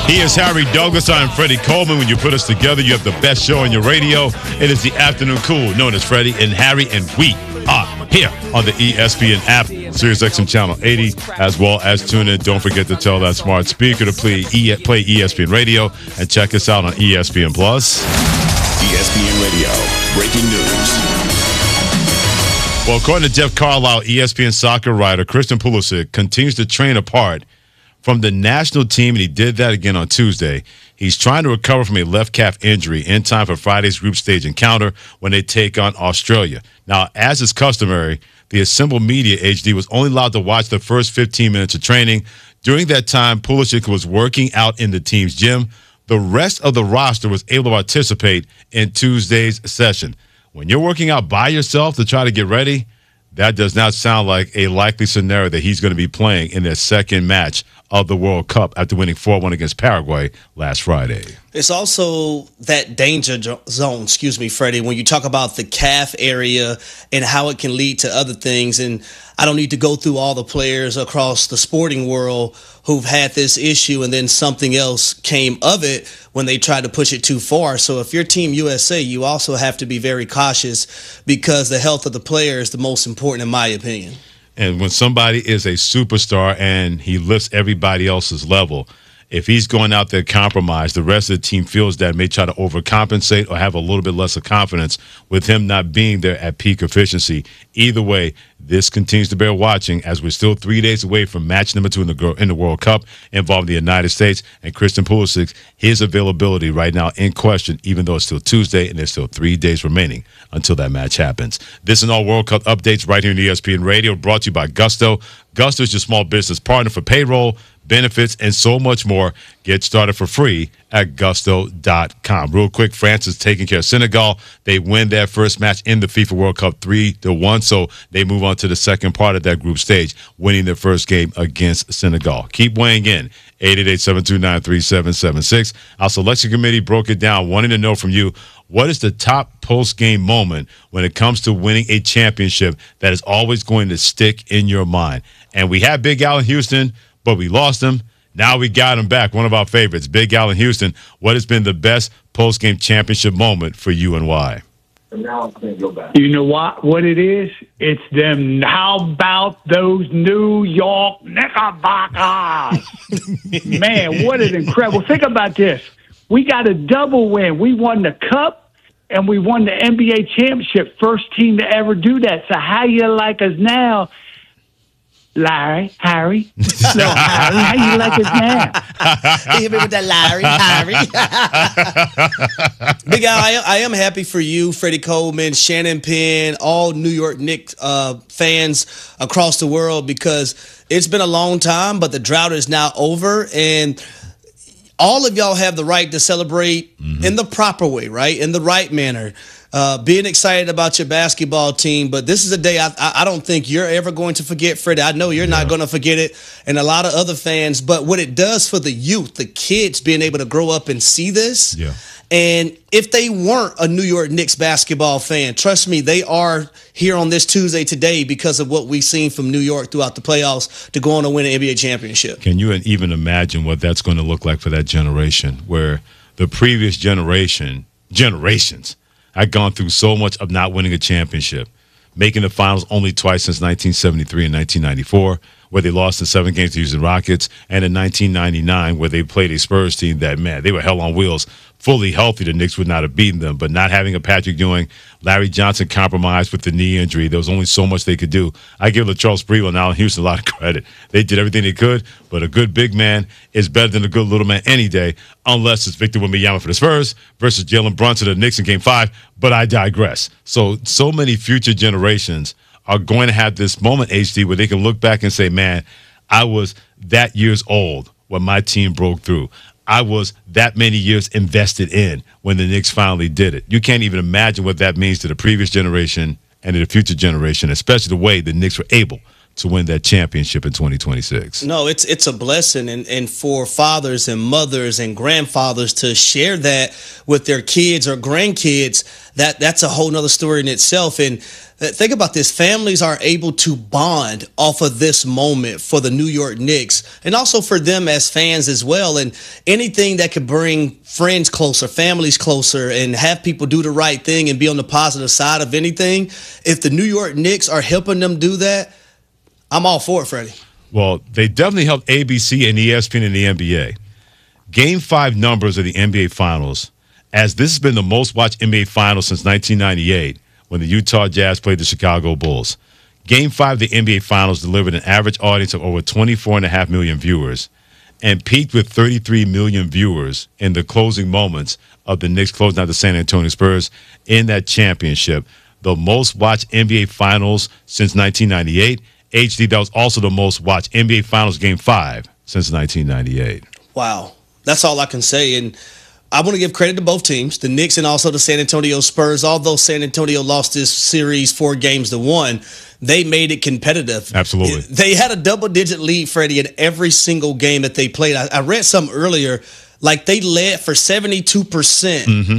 He is Harry Douglas. I'm Freddie Coleman. When you put us together, you have the best show on your radio. It is the Afternoon Cool, known as Freddie and Harry, and we are here on the ESPN app, SiriusXM Channel 80, as well as tune in. Don't forget to tell that smart speaker to play ESPN Radio and check us out on ESPN Plus. ESPN Radio, breaking news. Well, according to Jeff Carlisle, ESPN soccer writer Christian Pulisic continues to train apart from the national team, and he did that again on Tuesday. He's trying to recover from a left calf injury in time for Friday's group stage encounter when they take on Australia. Now, as is customary, the assembled media HD was only allowed to watch the first 15 minutes of training. During that time, Pulisic was working out in the team's gym. The rest of the roster was able to participate in Tuesday's session. When you're working out by yourself to try to get ready, that does not sound like a likely scenario that he's going to be playing in their second match of the World Cup after winning 4-1 against Paraguay last Friday. It's also that danger zone, Freddie, when you talk about the calf area and how it can lead to other things. And I don't need to go through all the players across the sporting world who've had this issue and then something else came of it when they tried to push it too far. So if you're Team USA, you also have to be very cautious because the health of the player is the most important, in my opinion. And when somebody is a superstar and he lifts everybody else's level, if he's going out there compromised, the rest of the team feels that, may try to overcompensate or have a little bit less of confidence with him not being there at peak efficiency. Either way, this continues to bear watching as we're still 3 days away from match number 2 in the World Cup involving the United States and Christian Pulisic. His availability right now in question, even though it's still Tuesday and there's still 3 days remaining until that match happens. This and all World Cup updates right here in ESPN Radio, brought to you by Gusto. Gusto is your small business partner for payroll, benefits, and so much more. Get started for free at gusto.com. Real quick, France is taking care of Senegal. They win their first match in the FIFA World Cup 3-1, so they move on to the second part of that group stage, winning their first game against Senegal. Keep weighing in. 888-729-3776. Our selection committee broke it down, wanting to know from you, what is the top post-game moment when it comes to winning a championship that is always going to stick in your mind? And we had Big Al in Houston, but we lost him. Now we got him back, one of our favorites, Big Al in Houston. What has been the best post-game championship moment for you and why? You know what it is? It's them. How about those New York Knickerbockers? Man, what an incredible. Think about this. We got a double win. We won the Cup and we won the NBA championship. First team to ever do that. So how you like us now? Larry, Harry. No, Harry, how you like us now? Hit me with that Harry. Big Al, I am happy for you, Freddie Coleman, Shannon Penn, all New York Knicks fans across the world, because it's been a long time, but the drought is now over, and all of y'all have the right to celebrate in the proper way, right? In the right manner. Being excited about your basketball team, but this is a day I don't think you're ever going to forget, Freddie. I know you're not going to forget it, and a lot of other fans, but what it does for the youth, the kids being able to grow up and see this, and if they weren't a New York Knicks basketball fan, trust me, they are here on this Tuesday today because of what we've seen from New York throughout the playoffs to go on and win an NBA championship. Can you even imagine what that's going to look like for that generation, where the previous generations I'd gone through so much of not winning a championship, making the finals only twice since 1973 and 1994, where they lost in 7 games to Houston Rockets, and in 1999, where they played a Spurs team that, man, they were hell on wheels. Fully healthy, the Knicks would not have beaten them, but not having a Patrick Ewing, Larry Johnson compromised with the knee injury. There was only so much they could do. I give LaCharles Sprewell and Allen Houston a lot of credit. They did everything they could, but a good big man is better than a good little man any day, unless it's Victor Wembanyama for the Spurs versus Jalen Brunson of the Knicks in Game 5, but I digress. So many future generations are going to have this moment, HD, where they can look back and say, man, I was that years old when my team broke through. I was that many years invested in when the Knicks finally did it. You can't even imagine what that means to the previous generation and to the future generation, especially the way the Knicks were able to win that championship in 2026. No, it's a blessing, and for fathers and mothers and grandfathers to share that with their kids or grandkids, that's a whole nother story in itself. And think about this. Families are able to bond off of this moment for the New York Knicks and also for them as fans as well. And anything that could bring friends closer, families closer, and have people do the right thing and be on the positive side of anything, if the New York Knicks are helping them do that, I'm all for it, Freddie. Well, they definitely helped ABC and ESPN in the NBA. Game 5 numbers of the NBA Finals, as this has been the most watched NBA Finals since 1998 when the Utah Jazz played the Chicago Bulls. Game 5 of the NBA Finals delivered an average audience of over 24.5 million viewers and peaked with 33 million viewers in the closing moments of the Knicks closing out the San Antonio Spurs in that championship. The most watched NBA Finals since 1998. HD, that was also the most watched NBA Finals Game 5 since 1998. Wow. That's all I can say. And I want to give credit to both teams, the Knicks and also the San Antonio Spurs. Although San Antonio lost this series 4-1, they made it competitive. Absolutely. They had a double-digit lead, Freddie, in every single game that they played. I read something earlier, like they led for 72%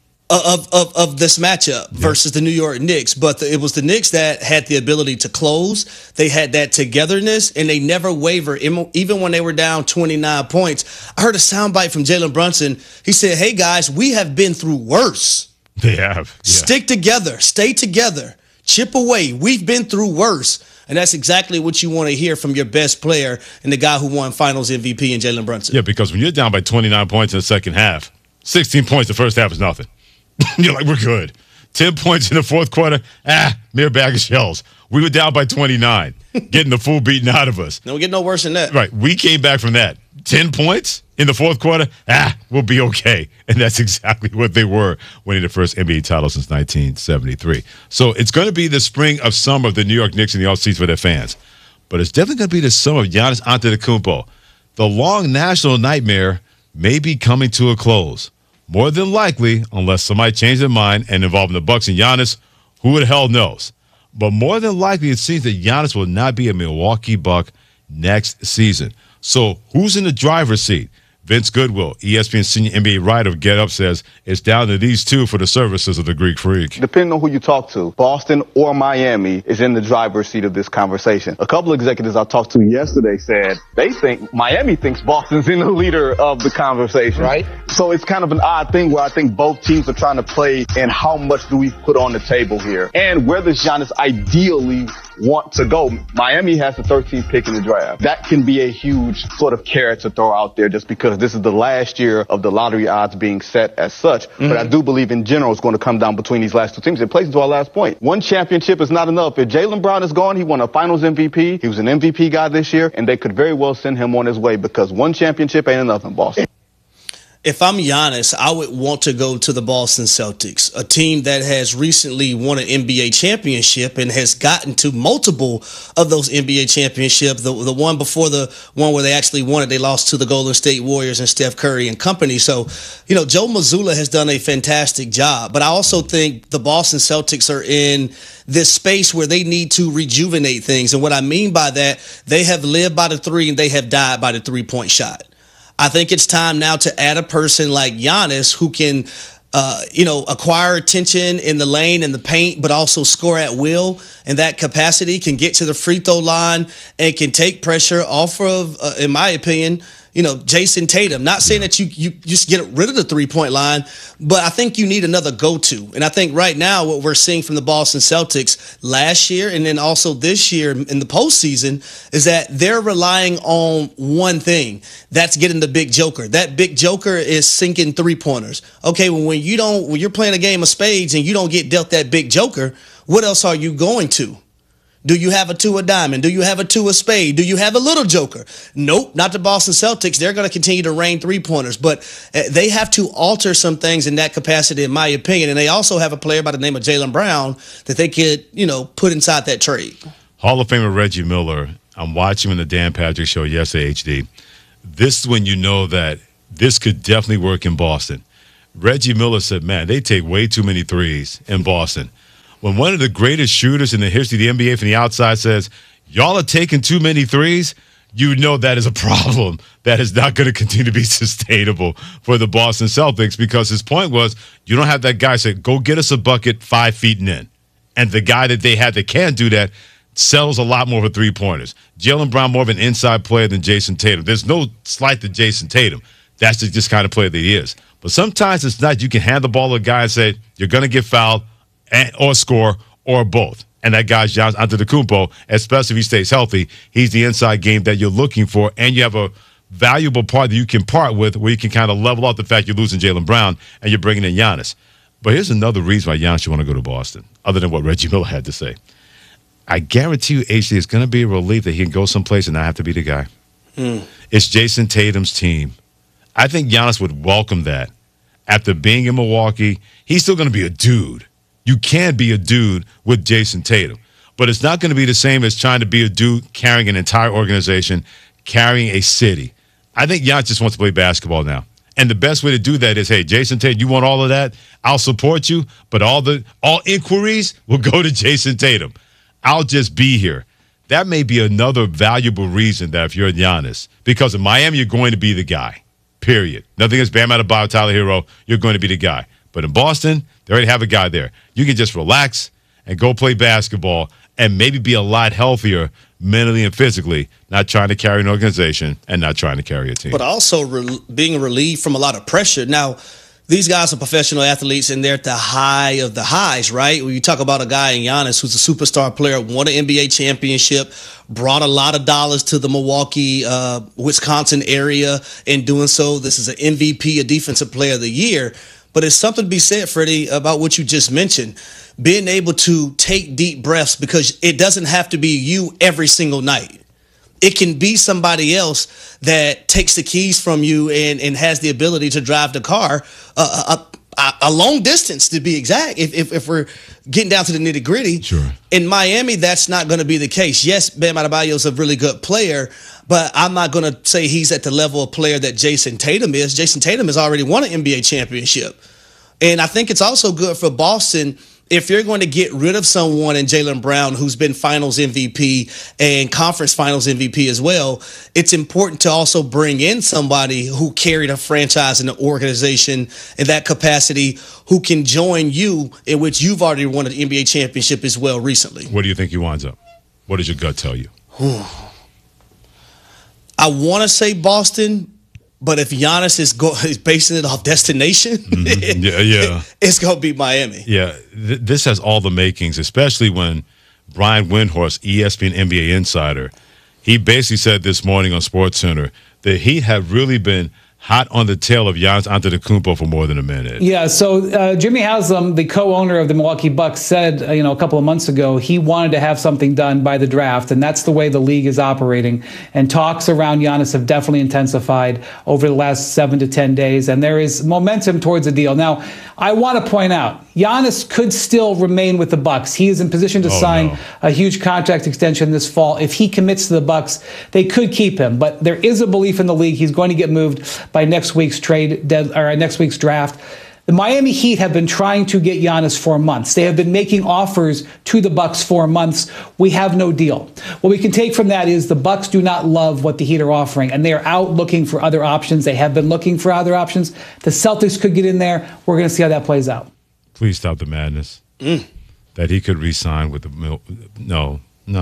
of this matchup versus the New York Knicks. But it was the Knicks that had the ability to close. They had that togetherness, and they never wavered, even when they were down 29 points. I heard a soundbite from Jalen Brunson. He said, hey, guys, we have been through worse. They have. Yeah. Stick together. Stay together. Chip away. We've been through worse. And that's exactly what you want to hear from your best player and the guy who won Finals MVP in Jalen Brunson. Yeah, because when you're down by 29 points in the second half, 16 points the first half is nothing. You're like, we're good. 10 points in the fourth quarter, mere bag of shells. We were down by 29, getting the full beaten out of us. No, we get no worse than that. Right. We came back from that. 10 points in the fourth quarter, we'll be okay. And that's exactly what they were, winning the first NBA title since 1973. So it's going to be the spring of summer of the New York Knicks in the offseason for their fans. But it's definitely going to be the summer of Giannis Antetokounmpo. The long national nightmare may be coming to a close. More than likely, unless somebody changed their mind and involving the Bucks and Giannis, who the hell knows? But more than likely, it seems that Giannis will not be a Milwaukee Buck next season. So who's in the driver's seat? Vince Goodwill, ESPN senior NBA writer of Get Up, says it's down to these two for the services of the Greek Freak. Depending on who you talk to, Boston or Miami is in the driver's seat of this conversation. A couple of executives I talked to yesterday said they think Miami thinks Boston's in the leader of the conversation. Right. So it's kind of an odd thing where I think both teams are trying to play and how much do we put on the table here? And where does Giannis ideally want to go? Miami has the 13th pick in the draft. That can be a huge sort of carrot to throw out there just because this is the last year of the lottery odds being set as such. But I do believe in general it's going to come down between these last two teams. It plays into our last point. One championship is not enough. If Jaylen Brown is gone, he won a Finals MVP. He was an MVP guy this year, and they could very well send him on his way because one championship ain't enough in Boston. If I'm Giannis, I would want to go to the Boston Celtics, a team that has recently won an NBA championship and has gotten to multiple of those NBA championships. The one before the one where they actually won it, they lost to the Golden State Warriors and Steph Curry and company. So, Joe Mazzulla has done a fantastic job. But I also think the Boston Celtics are in this space where they need to rejuvenate things. And what I mean by that, they have lived by the three and they have died by the three-point shot. I think it's time now to add a person like Giannis who can, acquire attention in the lane and the paint, but also score at will. In that capacity, can get to the free throw line and can take pressure off of, in my opinion, Jason Tatum. Not saying that you just get rid of the three-point line, but I think you need another go-to. And I think right now what we're seeing from the Boston Celtics last year and then also this year in the postseason is that they're relying on one thing. That's getting the big joker. That big joker is sinking three-pointers. Okay, well, when you're playing a game of spades and you don't get dealt that big joker, what else are you going to? Do you have a two of diamond? Do you have a two of spade? Do you have a little joker? Nope, not the Boston Celtics. They're going to continue to rain three-pointers, but they have to alter some things in that capacity, in my opinion. And they also have a player by the name of Jaylen Brown that they could, put inside that trade. Hall of Famer Reggie Miller, I'm watching him in the Dan Patrick Show yesterday, HD. This is when you know that this could definitely work in Boston. Reggie Miller said, man, they take way too many threes in Boston. When one of the greatest shooters in the history of the NBA from the outside says, y'all are taking too many threes, you know that is a problem that is not going to continue to be sustainable for the Boston Celtics, because his point was you don't have that guy say, go get us a bucket 5 feet and in. And the guy that they had that can do that sells a lot more for three-pointers. Jaylen Brown more of an inside player than Jason Tatum. There's no slight to Jason Tatum. That's just kind of player that he is. But sometimes it's not. You can hand the ball to a guy and say, you're going to get fouled or score or both. And that guy's Giannis Antetokounmpo, especially if he stays healthy. He's the inside game that you're looking for, and you have a valuable part that you can part with where you can kind of level out the fact you're losing Jaylen Brown and you're bringing in Giannis. But here's another reason why Giannis should want to go to Boston, other than what Reggie Miller had to say. I guarantee you, HJ, it's going to be a relief that he can go someplace and not have to be the guy. It's Jason Tatum's team. I think Giannis would welcome that. After being in Milwaukee, he's still going to be a dude. You can be a dude with Jason Tatum. But it's not going to be the same as trying to be a dude carrying an entire organization, carrying a city. I think Giannis just wants to play basketball now. And the best way to do that is, hey, Jason Tatum, you want all of that? I'll support you, but all inquiries will go to Jason Tatum. I'll just be here. That may be another valuable reason that if you're Giannis, because in Miami, you're going to be the guy, period. Nothing against Bam Adebayo, Tyler Hero, you're going to be the guy. But in Boston, they already have a guy there. You can just relax and go play basketball and maybe be a lot healthier mentally and physically, not trying to carry an organization and not trying to carry a team. But also being relieved from a lot of pressure. Now, these guys are professional athletes, and they're at the high of the highs, right? When you talk about a guy in Giannis who's a superstar player, won an NBA championship, brought a lot of dollars to the Milwaukee, Wisconsin area in doing so. This is an MVP, a Defensive Player of the Year. But it's something to be said, Freddie, about what you just mentioned. Being able to take deep breaths, because it doesn't have to be you every single night. It can be somebody else that takes the keys from you and has the ability to drive the car a long distance, to be exact, if we're getting down to the nitty gritty. Sure. In Miami, that's not going to be the case. Yes, Bam Adebayo is a really good player, but I'm not going to say he's at the level of player that Jason Tatum is. Jason Tatum has already won an NBA championship. And I think it's also good for Boston if you're going to get rid of someone in Jaylen Brown, who's been finals MVP and conference finals MVP as well. It's important to also bring in somebody who carried a franchise and an organization in that capacity, who can join you, in which you've already won an NBA championship as well recently. Where do you think he winds up? What does your gut tell you? I want to say Boston, but if Giannis is basing it off destination, it's going to be Miami. Yeah, this has all the makings, especially when Brian Windhorst, ESPN NBA insider, he basically said this morning on SportsCenter that he had really been hot on the tail of Giannis Antetokounmpo for more than a minute. Yeah, so Jimmy Haslam, the co-owner of the Milwaukee Bucks, said a couple of months ago he wanted to have something done by the draft, and that's the way the league is operating. And talks around Giannis have definitely intensified over the last 7 to 10 days, and there is momentum towards a deal. Now, I want to point out, Giannis could still remain with the Bucks. He is in position to sign a huge contract extension this fall. If he commits to the Bucks, they could keep him. But there is a belief in the league he's going to get moved by next week's next week's draft. The Miami Heat have been trying to get Giannis for months. They have been making offers to the Bucks for months. We have no deal. What we can take from that is the Bucks do not love what the Heat are offering, and they are out looking for other options. They have been looking for other options. The Celtics could get in there. We're going to see how that plays out. Please stop the madness. That he could re-sign with the No,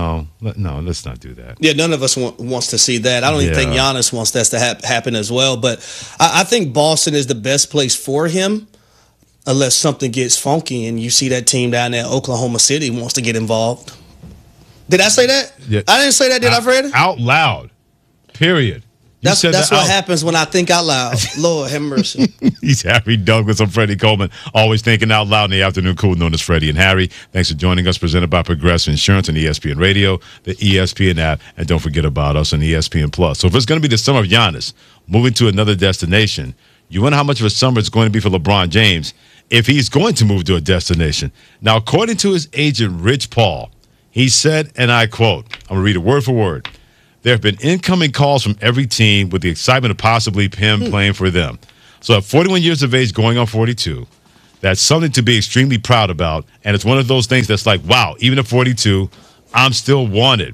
let's not do that. Yeah, none of us wants to see that. I don't even think Giannis wants that to happen as well. But I think Boston is the best place for him, unless something gets funky and you see that team down there, Oklahoma City, wants to get involved. Did I say that? Yeah. I didn't say that, did I, Fred? Out loud. Period. That's what happens when I think out loud. Lord have mercy. He's Harry Douglas. I'm Freddie Coleman. Always thinking out loud in the afternoon. Cool, known as Freddie and Harry. Thanks for joining us. Presented by Progressive Insurance on ESPN Radio, the ESPN app, and don't forget about us on ESPN Plus. So if it's going to be the summer of Giannis moving to another destination, you wonder how much of a summer it's going to be for LeBron James if he's going to move to a destination. Now, according to his agent, Rich Paul, he said, and I quote, I'm going to read it word for word, there have been incoming calls from every team with the excitement of possibly him playing for them. So at 41 years of age, going on 42, that's something to be extremely proud about. And it's one of those things that's like, wow, even at 42, I'm still wanted.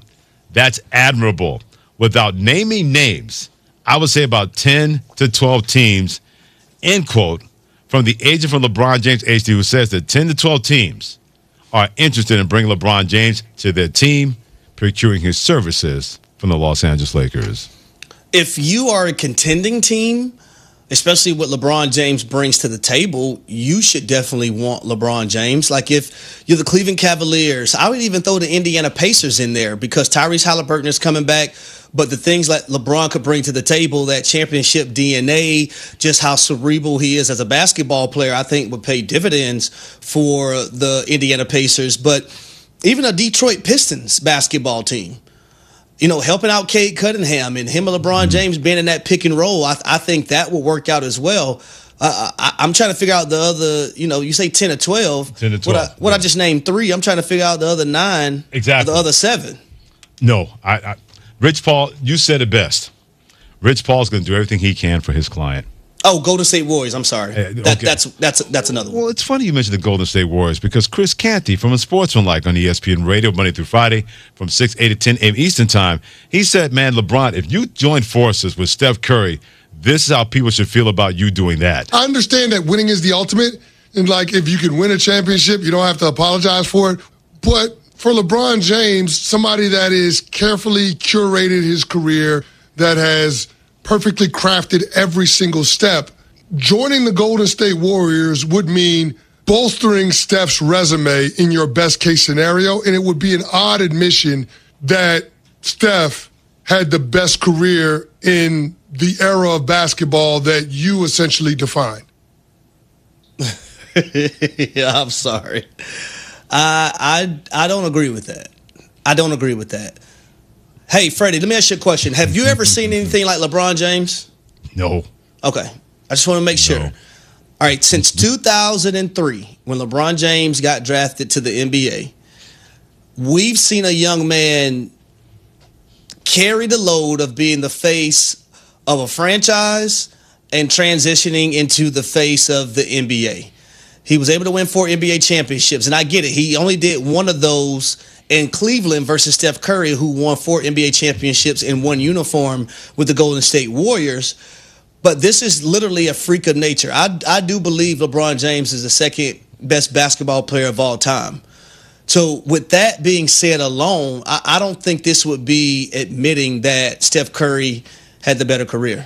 That's admirable. Without naming names, I would say about 10 to 12 teams, end quote, from the agent from LeBron James, HD, who says that 10 to 12 teams are interested in bringing LeBron James to their team, procuring his services from the Los Angeles Lakers. If you are a contending team, especially what LeBron James brings to the table, you should definitely want LeBron James. Like if you're the Cleveland Cavaliers, I would even throw the Indiana Pacers in there because Tyrese Halliburton is coming back. But the things that LeBron could bring to the table, that championship DNA, just how cerebral he is as a basketball player, I think would pay dividends for the Indiana Pacers. But even a Detroit Pistons basketball team, you know, helping out Cade Cunningham and him and LeBron James being in that pick and roll, I think that will work out as well. I'm trying to figure out the other, you know, you say 10 or 12. 10 to 12. What I just named 3. I'm trying to figure out the other 9. Exactly. Or the other 7. No, Rich Paul, you said it best. Rich Paul's going to do everything he can for his client. Oh, Golden State Warriors. I'm sorry. Okay. That's another one. Well, it's funny you mentioned the Golden State Warriors because Chris Canty from Unsportsmanlike on ESPN Radio Monday through Friday from 8 to 10 a.m. Eastern Time, he said, man, LeBron, if you join forces with Steph Curry, this is how people should feel about you doing that. I understand that winning is the ultimate. And, like, if you can win a championship, you don't have to apologize for it. But for LeBron James, somebody that is carefully curated his career, that has perfectly crafted every single step, joining the Golden State Warriors would mean bolstering Steph's resume in your best case scenario, and it would be an odd admission that Steph had the best career in the era of basketball that you essentially defined. Yeah, I'm sorry. I don't agree with that. I don't agree with that. Hey, Freddie, let me ask you a question. Have you ever seen anything like LeBron James? No. Okay. I just want to make sure. No. All right, since 2003, when LeBron James got drafted to the NBA, we've seen a young man carry the load of being the face of a franchise and transitioning into the face of the NBA. He was able to win 4 NBA championships, and I get it. He only did one of those in Cleveland versus Steph Curry, who won 4 NBA championships in one uniform with the Golden State Warriors. But this is literally a freak of nature. I do believe LeBron James is the second best basketball player of all time. So with that being said alone, I don't think this would be admitting that Steph Curry had the better career.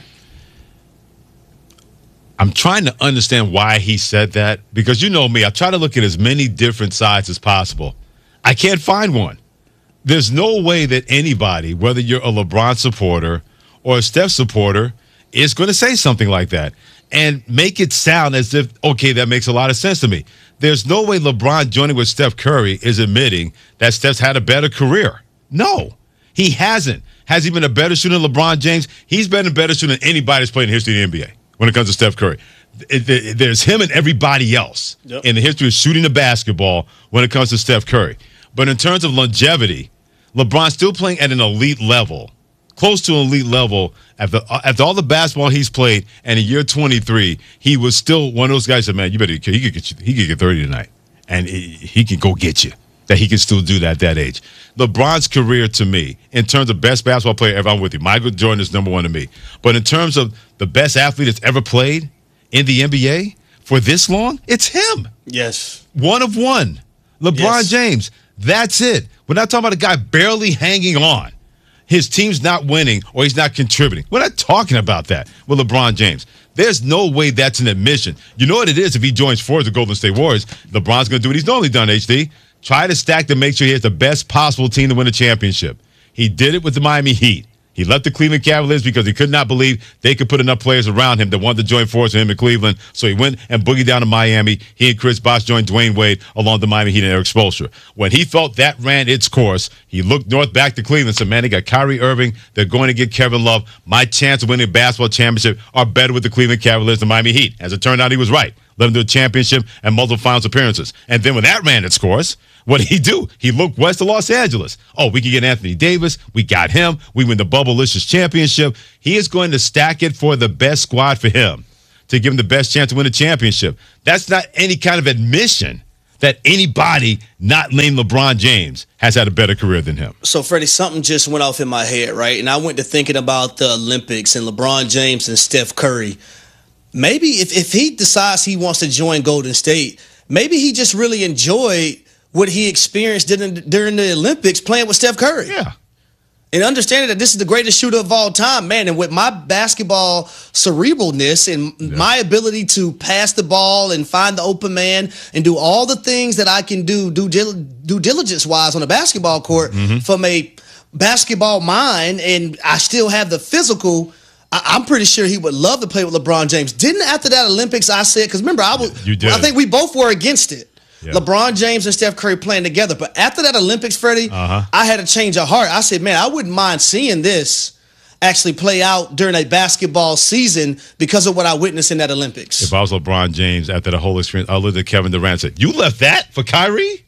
I'm trying to understand why he said that because you know me, I try to look at as many different sides as possible. I can't find one. There's no way that anybody, whether you're a LeBron supporter or a Steph supporter, is going to say something like that and make it sound as if, okay, that makes a lot of sense to me. There's no way LeBron joining with Steph Curry is admitting that Steph's had a better career. No, he hasn't. Has he been a better shooter than LeBron James? He's been a better shooter than anybody that's played in the history of the NBA when it comes to Steph Curry. There's him and everybody else in the history of shooting the basketball when it comes to Steph Curry. But in terms of longevity, LeBron's still playing at an elite level, close to an elite level. After all the basketball he's played, and in year 23, he was still one of those guys that, man, you better, he could get 30 tonight, and he can go get you. That he can still do that at that age. LeBron's career, to me, in terms of best basketball player ever, I'm with you. Michael Jordan is number one to me. But in terms of the best athlete that's ever played in the NBA for this long, it's him. Yes. One of one. LeBron James. That's it. We're not talking about a guy barely hanging on. His team's not winning or he's not contributing. We're not talking about that with LeBron James. There's no way that's an admission. You know what it is if he joins forward the Golden State Warriors? LeBron's going to do what he's normally done, HD. Try to stack to make sure he has the best possible team to win a championship. He did it with the Miami Heat. He left the Cleveland Cavaliers because he could not believe they could put enough players around him that wanted to join forces with him in Cleveland. So he went and boogied down to Miami. He and Chris Bosh joined Dwayne Wade along the Miami Heat and Eric Spoelstra. When he felt that ran its course, he looked north back to Cleveland and said, man, they got Kyrie Irving. They're going to get Kevin Love. My chance of winning a basketball championship are better with the Cleveland Cavaliers than Miami Heat. As it turned out, he was right. Led them to a championship and multiple finals appearances. And then when that ran its course, what did he do? He looked west of Los Angeles. Oh, we can get Anthony Davis. We got him. We win the Bubblicious championship. He is going to stack it for the best squad for him to give him the best chance to win a championship. That's not any kind of admission that anybody not named LeBron James has had a better career than him. So, Freddie, something just went off in my head, right? And I went to thinking about the Olympics and LeBron James and Steph Curry. Maybe if he decides he wants to join Golden State, maybe he just really enjoyed what he experienced during the Olympics playing with Steph Curry. Yeah. And understanding that this is the greatest shooter of all time, man, and with my basketball cerebralness and my ability to pass the ball and find the open man and do all the things that I can do due diligence-wise on a basketball court from a basketball mind, and I still have the physical, I'm pretty sure he would love to play with LeBron James. Didn't after that Olympics I said, because remember, I think we both were against it. Yeah. LeBron James and Steph Curry playing together. But after that Olympics, Freddie, I had a change of heart. I said, man, I wouldn't mind seeing this actually play out during a basketball season because of what I witnessed in that Olympics. If I was LeBron James after the whole experience, I looked at Kevin Durant and said, you left that for Kyrie?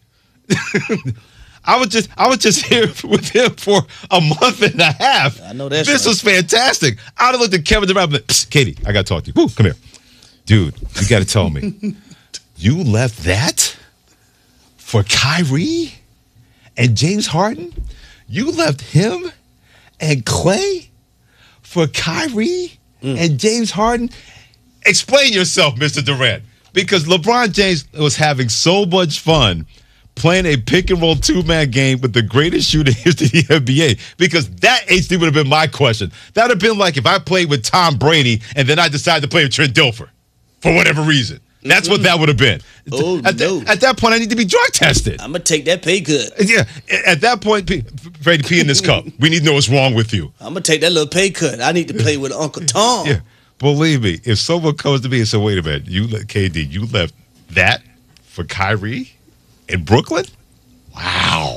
I was just here with him for a month and a half. I know that's This was fantastic. I would have looked at Kevin Durant and said, Katie, I got to talk to you. Woo, come here. Dude, you got to tell me. You left that for Kyrie and James Harden? You left him and Clay for Kyrie and James Harden? Explain yourself, Mr. Durant, because LeBron James was having so much fun playing a pick-and-roll two-man game with the greatest shooter in history of the NBA, because that HD would have been my question. That would have been like if I played with Tom Brady and then I decided to play with Trent Dilfer for whatever reason. That's what that would have been. Oh, at that point, I need to be drug tested. I'm going to take that pay cut. Yeah. At that point, Freddie, pee in this cup. We need to know what's wrong with you. I'm going to take that little pay cut. I need to play with Uncle Tom. Yeah. Believe me, if someone comes to me and says, wait a minute, KD, you left that for Kyrie in Brooklyn? Wow.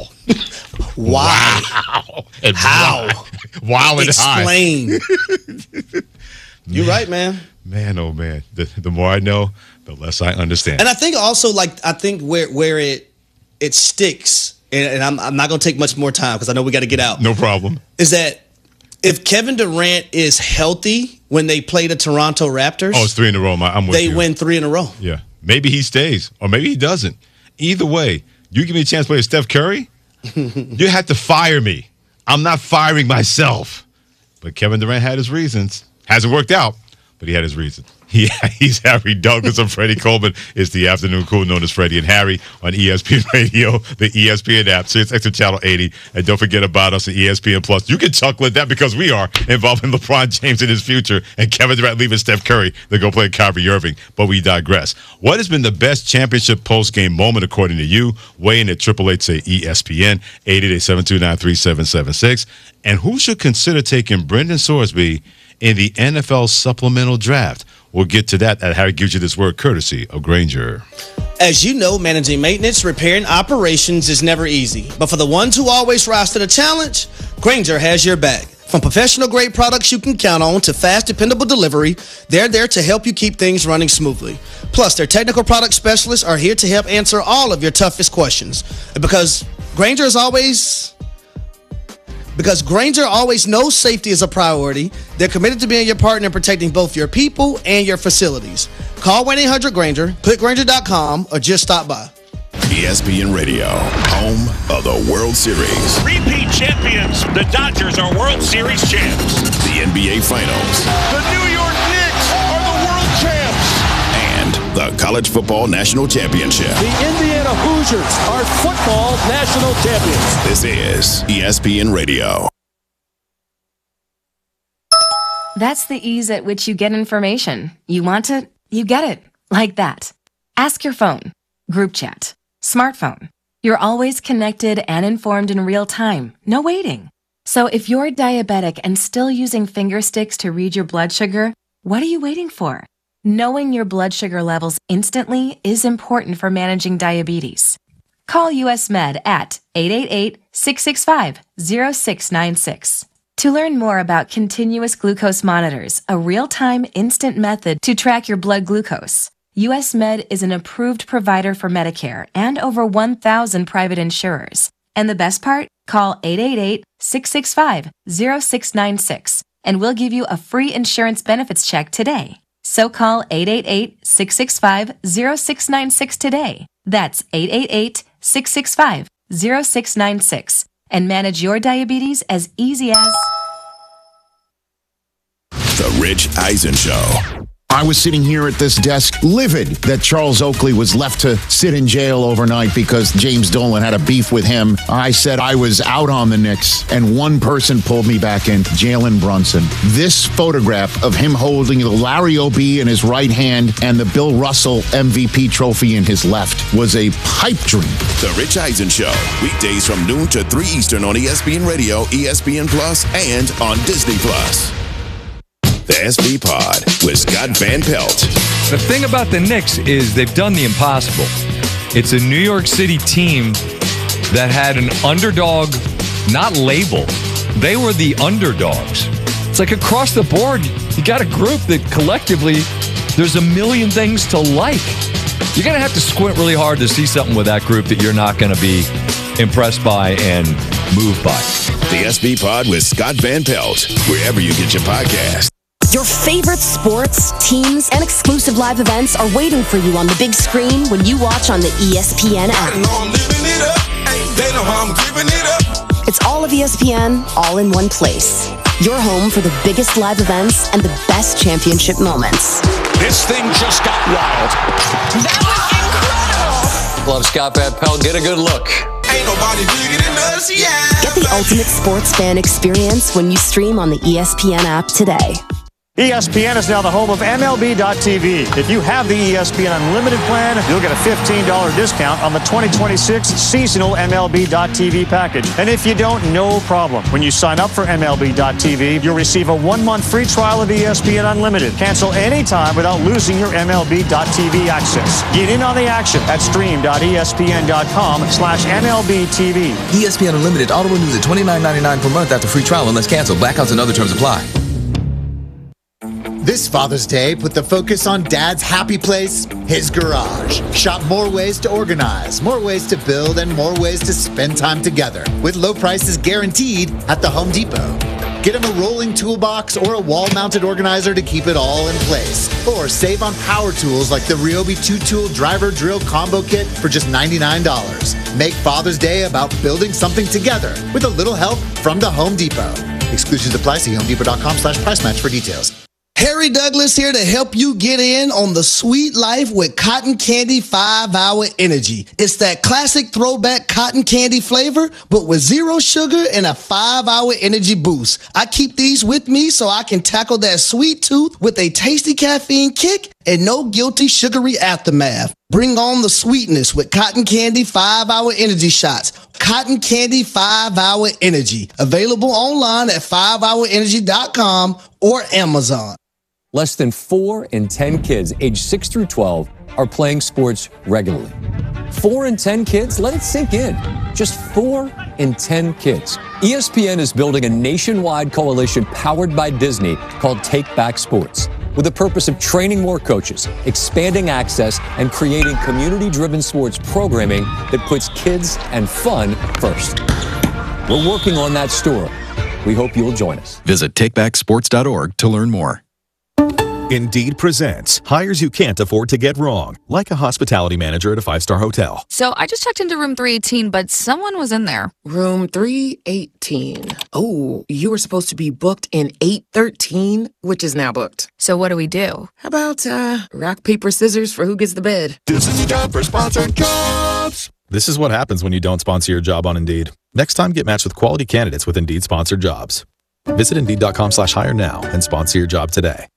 Wow. And how? Wow and explain. You're right, man. Man, oh man. The more I know, the less I understand. And I think also, where it sticks, and I'm not going to take much more time because I know we got to get out. No problem. Is that if Kevin Durant is healthy when they play the Toronto Raptors, it's 3 in a row. I'm with you. They win 3 in a row. Yeah. Maybe he stays or maybe he doesn't. Either way, you give me a chance to play with Steph Curry, you have to fire me. I'm not firing myself. But Kevin Durant had his reasons. Hasn't worked out, but he had his reasons. He's Harry Douglas and Freddie Coleman. It's the afternoon crew known as Freddie and Harry on ESPN Radio, the ESPN app, Sirius XM Channel 80. And don't forget about us at ESPN Plus. You can chuckle at that because we are involving LeBron James in his future and Kevin Durant leaving Steph Curry to go play Kyrie Irving. But we digress. What has been the best championship post-game moment according to you? Weigh in at 888-ESPN, 888-729-3776. And who should consider taking Brendan Sorsby in the NFL supplemental draft? We'll get to that. Harry gives you this word courtesy of Grainger. As you know, managing maintenance, repair, and operations is never easy. But for the ones who always rise to the challenge, Grainger has your back. From professional-grade products you can count on to fast, dependable delivery, they're there to help you keep things running smoothly. Plus, their technical product specialists are here to help answer all of your toughest questions. And because Grainger always knows safety is a priority, they're committed to being your partner in protecting both your people and your facilities. Call 1-800-GRAINGER, click Grainger.com, or just stop by. ESPN Radio, home of the World Series. Repeat champions, the Dodgers are World Series champs. The NBA Finals. The New York Knicks are the world champs. And the College Football National Championship. The Indiana Hoosiers are football national champions. This is ESPN Radio. That's the ease at which you get information. You want it, you get it. Like that. Ask your phone. Group chat. Smartphone. You're always connected and informed in real time. No waiting. So if you're diabetic and still using finger sticks to read your blood sugar, what are you waiting for? Knowing your blood sugar levels instantly is important for managing diabetes. Call US Med at 888-665-0696. To learn more about continuous glucose monitors, a real-time instant method to track your blood glucose, US Med is an approved provider for Medicare and over 1,000 private insurers. And the best part? Call 888-665-0696 and we'll give you a free insurance benefits check today. So call 888-665-0696 today. That's 888-665-0696. And manage your diabetes as easy as... The Rich Eisen Show. I was sitting here at this desk livid that Charles Oakley was left to sit in jail overnight because James Dolan had a beef with him. I said I was out on the Knicks, and one person pulled me back in, Jalen Brunson. This photograph of him holding the Larry O'B in his right hand and the Bill Russell MVP trophy in his left was a pipe dream. The Rich Eisen Show. Weekdays from noon to 3 Eastern on ESPN Radio, ESPN Plus, and on Disney Plus. The SB Pod with Scott Van Pelt. The thing about the Knicks is they've done the impossible. It's a New York City team that had an underdog, not label. They were the underdogs. It's like across the board, you got a group that collectively, there's a million things to like. You're going to have to squint really hard to see something with that group that you're not going to be impressed by and moved by. The SB Pod with Scott Van Pelt, wherever you get your podcast. Your favorite sports, teams, and exclusive live events are waiting for you on the big screen when you watch on the ESPN app. It's all of ESPN, all in one place. Your home for the biggest live events and the best championship moments. This thing just got wild. That was incredible. Love Scott Van Pelt. Get a good look. Ain't nobody bigger than us, yeah. Get the ultimate sports fan experience when you stream on the ESPN app today. ESPN is now the home of MLB.tv. If you have the ESPN Unlimited plan, you'll get a $15 discount on the 2026 seasonal MLB.tv package. And if you don't, no problem. When you sign up for MLB.tv, you'll receive a 1-month free trial of ESPN Unlimited. Cancel anytime without losing your MLB.tv access. Get in on the action at stream.espn.com/MLBTV. ESPN Unlimited auto renews at $29.99 per month after free trial unless canceled. Blackouts and other terms apply. This Father's Day, put the focus on Dad's happy place, his garage. Shop more ways to organize, more ways to build, and more ways to spend time together with low prices guaranteed at the Home Depot. Get him a rolling toolbox or a wall-mounted organizer to keep it all in place. Or save on power tools like the Ryobi 2-tool driver drill combo kit for just $99. Make Father's Day about building something together with a little help from the Home Depot. Exclusions apply. See HomeDepot.com/price match for details. Harry Douglas here to help you get in on the sweet life with Cotton Candy 5-Hour Energy. It's that classic throwback cotton candy flavor, but with 0 sugar and a 5-hour energy boost. I keep these with me so I can tackle that sweet tooth with a tasty caffeine kick and no guilty sugary aftermath. Bring on the sweetness with Cotton Candy 5-Hour Energy Shots. Cotton Candy 5-Hour Energy. Available online at 5hourenergy.com or Amazon. Less than 4 in 10 kids aged 6 through 12 are playing sports regularly. 4 in 10 kids? Let it sink in. Just 4 in 10 kids. ESPN is building a nationwide coalition powered by Disney called Take Back Sports, with the purpose of training more coaches, expanding access, and creating community-driven sports programming that puts kids and fun first. We're working on that story. We hope you'll join us. Visit takebacksports.org to learn more. Indeed presents hires you can't afford to get wrong, like a hospitality manager at a 5-star hotel. So I just checked into room 318, but someone was in there. Room 318. Oh, you were supposed to be booked in 813, which is now booked. So what do we do? How about rock, paper, scissors for who gets the bed? This is a job for sponsored jobs. This is what happens when you don't sponsor your job on Indeed. Next time, get matched with quality candidates with Indeed sponsored jobs. Visit Indeed.com/hire now and sponsor your job today.